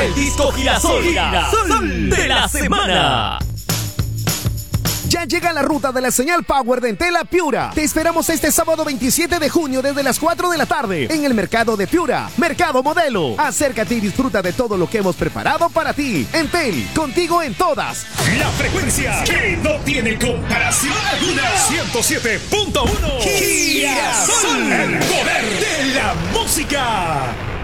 El disco girasol de la semana. Ya llega la ruta de la señal Power de Entel a Piura. Te esperamos este sábado 27 de junio desde las 4 de la tarde en el mercado de Piura, Mercado Modelo. Acércate y disfruta de todo lo que hemos preparado para ti. Entel, contigo en todas. La frecuencia que no tiene comparación alguna. 107.1 Girasol, el poder de la música.